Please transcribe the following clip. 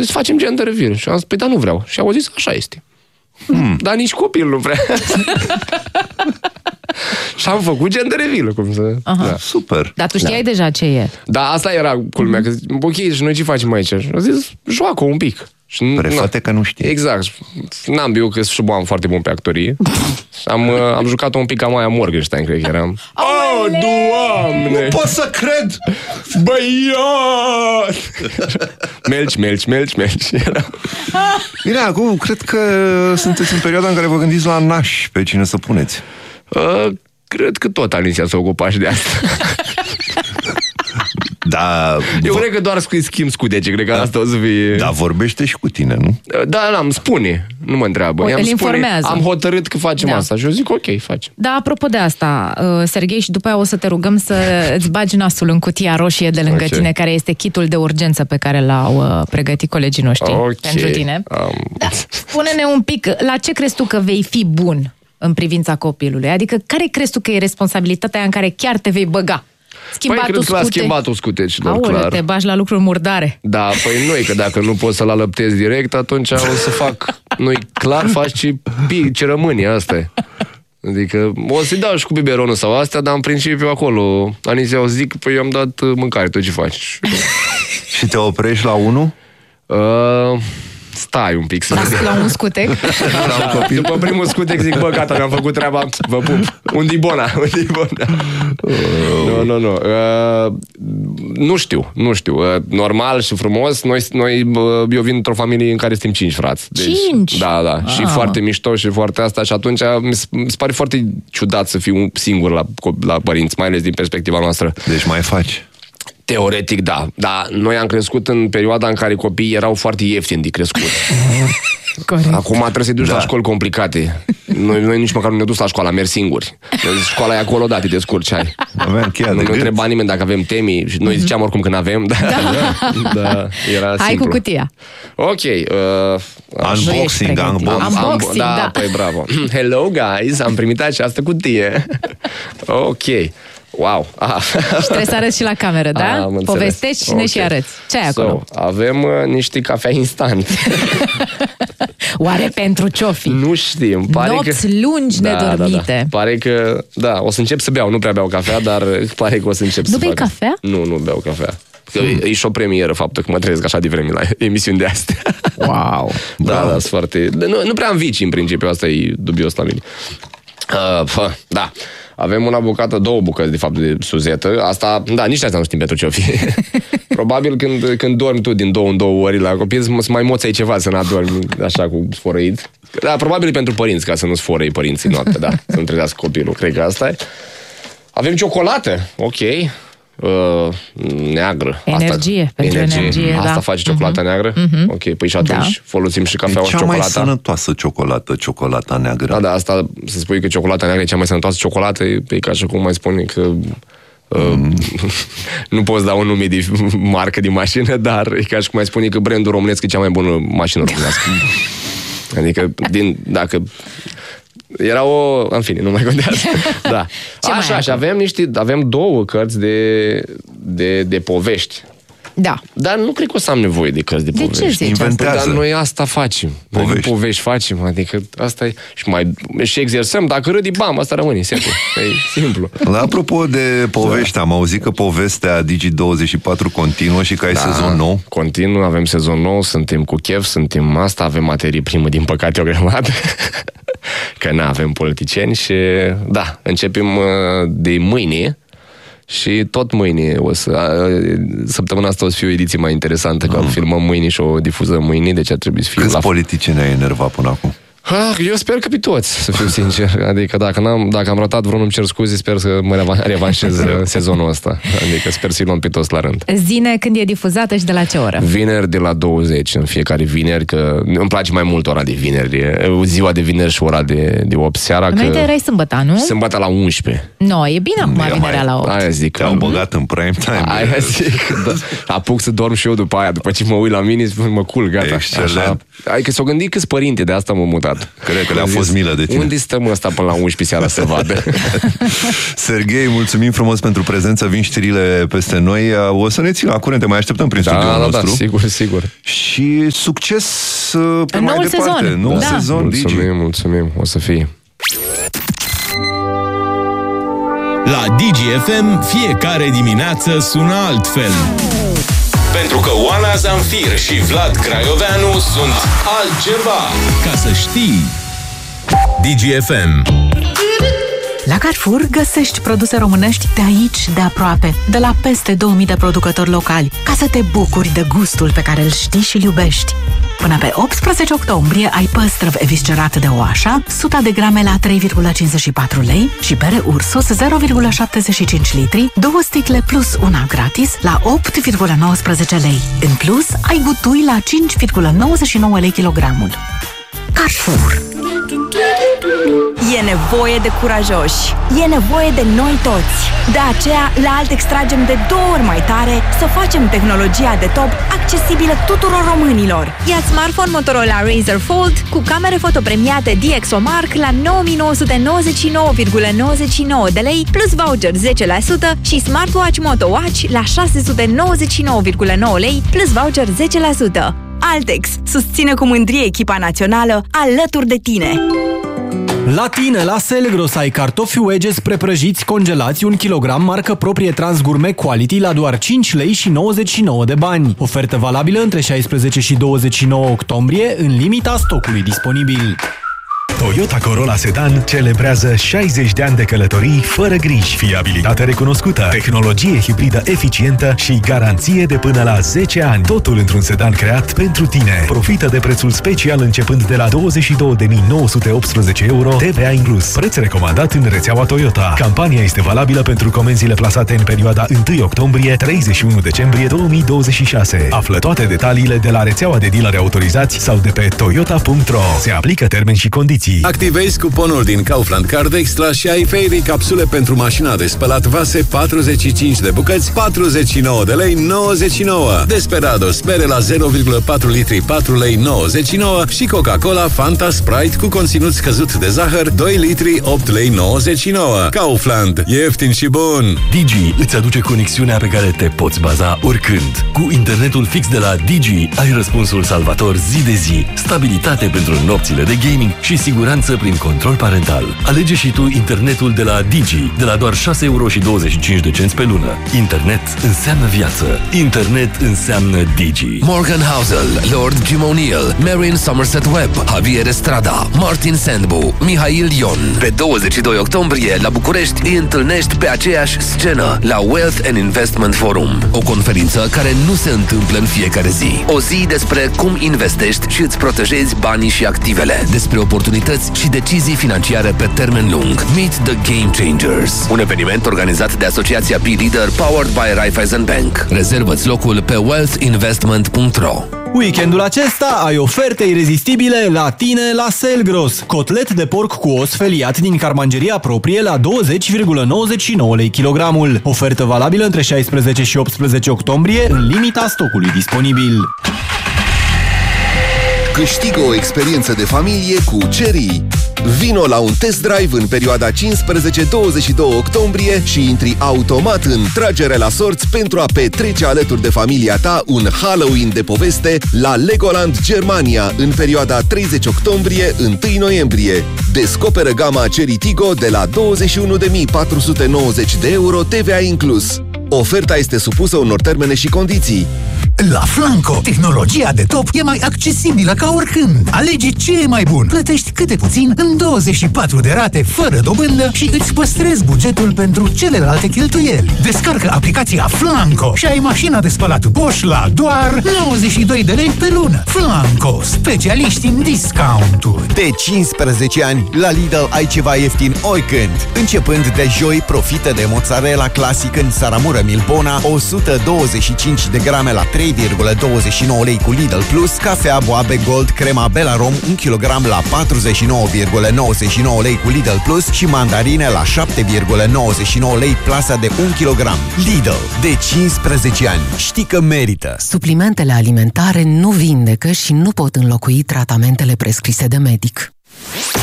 zis, facem gender reveal. Și am zis, păi, dar nu vreau. Și au zis, așa este. Dar nici copil nu vrea. Și am făcut gender reveal, cum să... Da. Super. Dar tu știai deja ce e. Da, asta era culmea, că zic, ok, și noi ce facem aici? Și am zis, joacă un pic. Prefate că nu știi. Exact. N-am eu că am foarte bun pe actorie. Am jucat-o un pic ca Maya Morgenstein, cred că eram. Oh, Doamne! Nu pot să cred! Băiat! Melci. Bine, acum cred că sunteți în perioada în care vă gândiți la naș, pe cine să puneți. Cred că tot Alicia s-a ocupat și de asta. Da, eu cred că doar schimb scutece, cred că asta o să fie... Da, vorbește și cu tine, nu? Da, îmi spune, nu mă întreabă. Îl informează. Am hotărât că facem asta și eu zic ok, facem. Da, apropo de asta, Serghei, și după aia o să te rugăm să îți bagi nasul în cutia roșie de lângă tine, care este kitul de urgență pe care l-au pregătit colegii noștri pentru tine. Da. Spune-ne un pic, la ce crezi tu că vei fi bun în privința copilului? Adică care crezi tu că e responsabilitatea în care chiar te vei băga? Schimbatul scutecilor, clar. Te bagi la lucruri murdare. Da, păi nu e că dacă nu poți să-l alăptezi direct, atunci o să fac... Nu-i clar, faci ce rămâne, asta e. Adică o să-i dau și cu biberonul sau astea, dar în principiu acolo Aniția o zic, păi eu am dat mâncare, tu ce faci? Și te oprești la 1? Stai un pic să vedem. La un scutec? După primul scutec zic, bă, gata, mi-am făcut treaba, vă pup. Un dibona. Nu. Nu știu. Normal și frumos, eu vin într-o familie în care suntem 5 frați. Deci, 5? Da. Și foarte mișto și foarte asta și atunci mi se pare foarte ciudat să fiu singur la părinți, mai ales din perspectiva noastră. Deci mai faci? Teoretic, da. Dar noi am crescut în perioada în care copiii erau foarte ieftini de crescut. Corect. Acum trebuie să-i duci la școli complicate. Noi nici măcar nu ne-am dus la școală, merg singuri. Școala e acolo, da, te descurci, ai. Nu întreba nimeni dacă avem temi și noi ziceam oricum că n-avem. Da, era simplu. Hai cu cutia. Ok. Unboxing. Da, păi bravo. Hello, guys, am primit această cutie. Ok. Wow. Și trebuie să arăți și la cameră, da? Povestești și ne și arăți. Ce ai acolo? Avem niște cafea instant. Oare pentru ce-o-fi? Nu știm. Nopți lungi nedormite. Da. Pare că, o să încep să beau. Nu prea beau cafea, dar pare că o să încep să fac. Nu bei cafea? Nu beau cafea. Că e și o premieră faptul că mă trezesc așa de vreme la emisiuni de astea. Wow. Da, sunt foarte... Nu prea am vicii în principiu, asta e dubios la mine. Da. Avem una bucată, 2 bucăți de fapt de suzetă. Asta, nici asta nu știm pentru ce o fi. Probabil când dormi tu din 2 în 2 ori la copil, să mai moțai ceva, să n-adormi așa cu sfărăit. Da, probabil pentru părinți, ca să nu sfărăi părinții noapte, da. Să nu trezească copilul, cred că asta e. Avem ciocolată, ok. Neagră. Pentru energie, Asta face ciocolata neagră? Ok, păi și atunci folosim și cafeaua și ciocolata. E cea mai sănătoasă ciocolata neagră. Da, asta să spui că ciocolata neagră e cea mai sănătoasă ciocolată, e ca și cum mai spune că nu poți da un nume de marcă de mașină, dar e ca și cum mai spune că brandul românesc e cea mai bună mașină românească. Adică, dacă... Era în fine, nu mai contează. Da. Așa, și avem 2 cărți de povești. Da. Dar nu cred că o să am nevoie de cărți de povești. De ce zici asta? Dar noi asta facem. Povești facem, adică asta e. Și exersăm, dacă râdi, bam, asta rămâne, simplu. E simplu. Apropo de povești, am auzit că povestea Digi24 continuă și că ai sezon nou. Continuă, avem sezon nou, suntem cu chef, avem materie primă, din păcate, o grămadă. Că avem politicieni și începem de mâine. Și tot mâine săptămâna asta o să fie o ediție mai interesantă, că filmăm mâine și o difuzăm mâine, deci ar trebui să fie... Câți politicieni ai enervat până acum? Eu sper că pe toți, să fiu sincer. Adică dacă am ratat vreunul, îmi cer scuze, sper să mă revanșez sezonul ăsta. Adică sper să-i luăm pe toți la rând. Zine când e difuzată și de la ce oră? Vineri de la 20, în fiecare vineri, că îmi place mai mult ora de vineri. Ziua de vineri și ora de 8 seara. Înainte erai sâmbătă, nu? Sâmbătă la 11. No, e bine acum vinerea la 8. Aia zic. Te-au băgat în prime time. Aia zic. Apuc să dorm și eu după aia. După ce mă uit la mine, mă culc, gata. Excelent. Adică s-o gândit câți părinte, de asta m-am mutat. Cred că le-a fost milă de tine. Unde stăm ăsta până la 11 seara să vadă? Serghei, mulțumim frumos pentru prezență, vin știrile peste noi. O să ne țin la curente, mai așteptăm prin studioul nostru. Da, sigur. Și succes pe mai departe. Sezon. Noul sezon. Mulțumim, o să fie. La DGFM, fiecare dimineață sună altfel. Pentru că Oana Zamfir și Vlad Craioveanu sunt altceva. Ca să știi. DGFM. La Carrefour găsești produse românești de aici, de aproape, de la peste 2000 de producători locali, ca să te bucuri de gustul pe care îl știi și îl iubești. Până pe 18 octombrie ai păstrăv eviscerat de Oașa, 100 de grame la 3,54 lei și bere Ursus 0,75 litri, 2 sticle plus una gratis la 8,19 lei. În plus, ai gutui la 5,99 lei kilogramul. Carrefour. E nevoie de curajoși. E nevoie de noi toți. De aceea, la Altex tragem de 2 ori mai tare să facem tehnologia de top accesibilă tuturor românilor. Ia smartphone Motorola Razr Fold cu camere fotopremiate DxOMark la 9.999,99 de lei plus voucher 10% și smartwatch Moto Watch la 699,9 lei plus voucher 10%. Altex susține cu mândrie echipa națională alături de tine. La tine, la Selgros, ai cartofi wedges preprăjiți congelați 1 kg, marcă proprie Transgourmet Quality la doar 5 lei și 99 de bani. Ofertă valabilă între 16 și 29 octombrie, în limita stocului disponibil. Toyota Corolla Sedan celebrează 60 de ani de călătorii fără griji, fiabilitate recunoscută, tehnologie hibridă eficientă și garanție de până la 10 ani. Totul într-un sedan creat pentru tine. Profită de prețul special începând de la 22.918 euro, TVA inclus. Preț recomandat în rețeaua Toyota. Campania este valabilă pentru comenzile plasate în perioada 1 octombrie-31 decembrie 2026. Află toate detaliile de la rețeaua de dealeri autorizați sau de pe toyota.ro. Se aplică termeni și condiții. Activezi cuponul din Kaufland Card Extra și ai Fairy capsule pentru mașina de spălat vase 45 de bucăți, 49 de lei 99. Desperados bere la 0,4 litri 4 lei 99 și Coca-Cola Fanta Sprite cu conținut scăzut de zahăr 2 litri 8 lei 99. Kaufland. Ieftin și bun. Digi îți aduce conexiunea pe care te poți baza oricând. Cu internetul fix de la Digi ai răspunsul salvator zi de zi, stabilitate pentru nopțile de gaming și siguranță prin control parental. Alege și tu internetul de la Digi, de la doar 6,25 euro pe lună. Internet înseamnă viață. Internet înseamnă Digi. Morgan Housel, Lord Jim O'Neill, Marion Somerset Webb, Javier Estrada, Martin Sandbu, Mihail Ion. Pe 22 octombrie, la București, îi întâlnești pe aceeași scenă la Wealth and Investment Forum. O conferință care nu se întâmplă în fiecare zi. O zi despre cum investești și îți protejezi banii și activele. Despre oportunități și decizii financiare pe termen lung. Meet the Game Changers. Un eveniment organizat de Asociația B-Leader powered by Raiffeisen Bank. Rezervă-ți locul pe wealthinvestment.ro. Weekendul acesta ai oferte irezistibile la tine la Selgros. Cotlet de porc cu os feliat din carmangeria proprie la 20,99 lei kilogramul. Ofertă valabilă între 16 și 18 octombrie, în limita stocului disponibil. Câștigă o experiență de familie cu Chery. Vino la un test drive în perioada 15-22 octombrie și intri automat în tragere la sorți pentru a petrece alături de familia ta un Halloween de poveste la Legoland Germania în perioada 30 octombrie-1 noiembrie. Descoperă gama Chery Tiggo de la 21.490 de euro, TVA inclus. Oferta este supusă unor termene și condiții. La Flanco, tehnologia de top e mai accesibilă ca oricând. Alege ce e mai bun. Plătești câte puțin în 24 de rate fără dobândă și îți păstrezi bugetul pentru celelalte cheltuieli. Descarcă aplicația Flanco și ai mașina de spălat Bosch la doar 92 de lei pe lună. Flanco, specialiști în discounturi. De 15 ani, la Lidl ai ceva ieftin oricând. Începând de joi, profită de mozzarella clasic în saramură Milbona 125 de grame la 3,99 3,29 lei cu Lidl Plus, cafea Boabe Gold crema Belarom 1 kg la 49,99 lei cu Lidl Plus și mandarine la 7,99 lei plasa de 1 kg. Lidl, de 15 ani. Știi că merită! Suplimentele alimentare nu vindecă și nu pot înlocui tratamentele prescrise de medic.